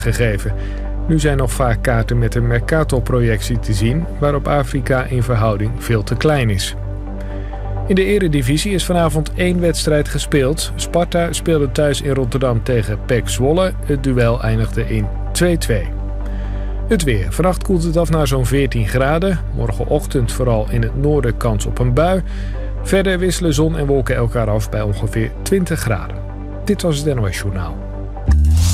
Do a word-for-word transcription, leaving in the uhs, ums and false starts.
gegeven. Nu zijn nog vaak kaarten met een Mercator-projectie te zien, waarop Afrika in verhouding veel te klein is. In de Eredivisie is vanavond één wedstrijd gespeeld. Sparta speelde thuis in Rotterdam tegen P E C Zwolle. Het duel eindigde in twee-twee. Het weer. Vannacht koelt het af naar zo'n veertien graden. Morgenochtend vooral in het noorden kans op een bui. Verder wisselen zon en wolken elkaar af bij ongeveer twintig graden. Dit was het N O S Journaal.